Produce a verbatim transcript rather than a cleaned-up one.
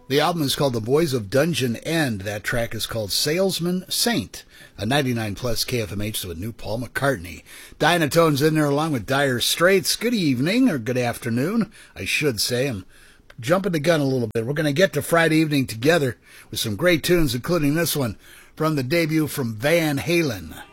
The album is called The Boys of Dungeon End. That track is called Salesman Saint, a ninety-nine plus K F M H with new Paul McCartney. Dynatone's in there along with Dire Straits. Good evening, or good afternoon, I should say. I'm jumping the gun a little bit. We're going to get to Friday evening together with some great tunes, including this one from the debut from Van Halen.